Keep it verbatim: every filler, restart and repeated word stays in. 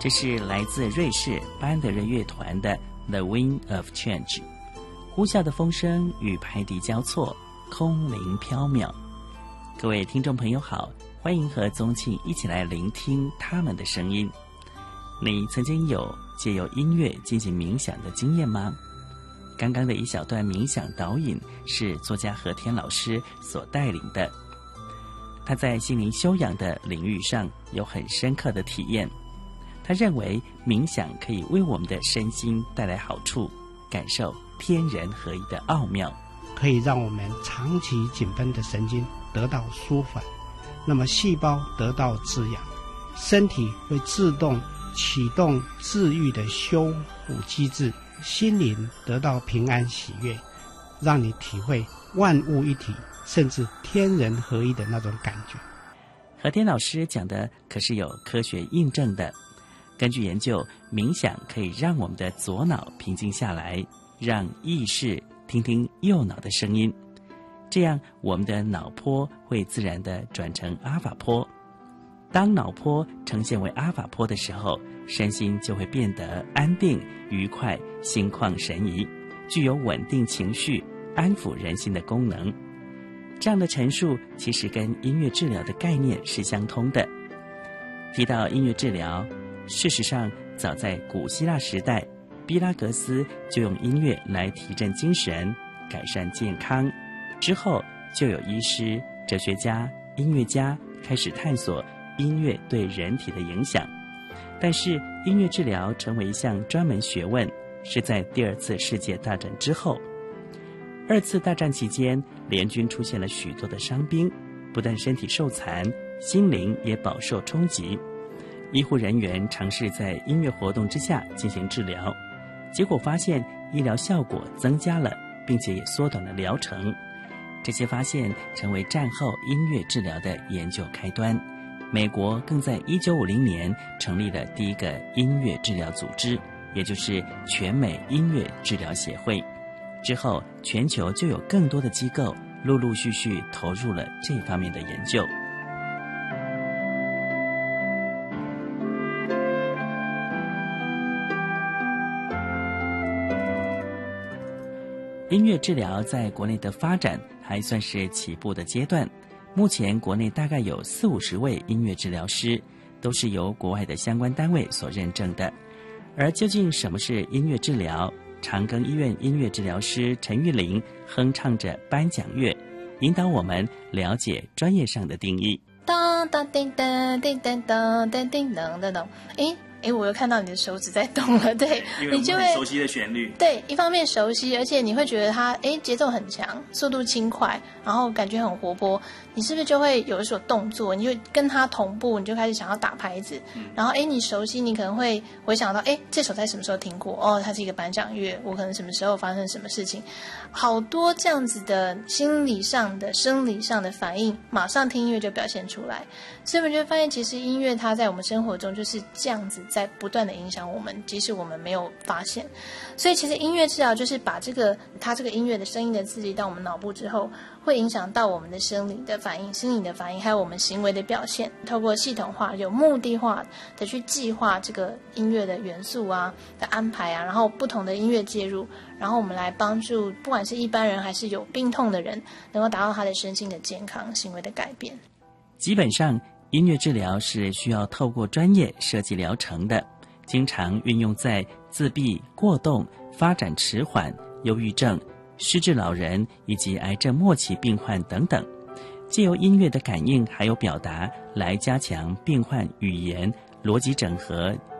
这是来自瑞士班德瑞乐团的 The Wind of Change， 呼啸的风声与排笛交错，空灵飘渺。各位听众朋友好，欢迎和宗庆一起来聆听他们的声音。你曾经有借由音乐进行冥想的经验吗？刚刚的一小段冥想导引是作家何天老师所带领的，他在心灵修养的领域上有很深刻的体验。他认为冥想可以为我们的身心带来好处，感受天人合一的奥妙， 可以让我们长期紧绷的神经得到舒缓，那么细胞得到滋养，身体会自动启动治愈的修复机制，心灵得到平安喜悦，让你体会万物一体甚至天人合一的那种感觉。 何天老师讲的可是有科学印证的。根据研究，冥想可以让我们的左脑平静下来，让意识听听右脑的声音，这样我们的脑波会自然地转成阿法波。当脑波呈现为阿法波的时候，身心就会变得安定愉快，心旷神怡，具有稳定情绪安抚人心的功能。这样的陈述其实跟音乐治疗的概念是相通的。提到音乐治疗，事实上早在古希腊时代，毕拉格斯就用音乐来提振精神，改善健康。之后就有医师、哲学家、音乐家开始探索音乐对人体的影响。但是音乐治疗成为一项专门学问，是在第二次世界大战之后。二次大战期间，联军出现了许多的伤兵，不但身体受残，心灵也饱受冲击。医护人员尝试在音乐活动之下进行治疗，结果发现医疗效果增加了，并且也缩短了疗程。这些发现成为战后音乐治疗的研究开端。美国更在一九五零年成立了第一个音乐治疗组织，也就是全美音乐治疗协会。之后，全球就有更多的机构陆陆续续投入了这方面的研究。音乐治疗在国内的发展还算是起步的阶段，目前国内大概有四五十位音乐治疗师，都是由国外的相关单位所认证的。而究竟什么是音乐治疗？长庚医院音乐治疗师陈玉玲哼唱着颁奖乐，引导我们了解专业上的定义。 当当叮当叮当当当叮当当当，诶诶，我又看到你的手指在动了，对，你就会熟悉的旋律。 对，一方面熟悉，而且你会觉得它，诶，节奏很强，速度轻快，然后感觉很活泼。你是不是就会有一所动作，你就跟它同步，你就开始想要打拍子。嗯、然后，诶，你熟悉，你可能会回想到，诶，这首在什么时候听过？哦，它是一个颁奖乐，我可能什么时候发生什么事情，好多这样子的心理上的、生理上的反应，马上听音乐就表现出来。所以我们就会发现，其实音乐它在我们生活中就是这样子在不断的影响我们，即使我们没有发现。所以其实音乐治疗就是把这个它这个音乐的声音的刺激到我们脑部之后，会影响到我们的生理的反应、心理的反应，还有我们行为的表现。透过系统化、有目的化的去计划这个音乐的元素啊的安排啊，然后不同的音乐介入，然后我们来帮助不管是一般人还是有病痛的人，能够达到他的身心的健康、行为的改变。 基本上音乐治疗是需要透过专业设计疗程的，经常运用在自闭、过动、发展迟缓、忧郁症、失智老人以及癌症末期病患等等，借由音乐的感应还有表达来加强病患语言、逻辑整合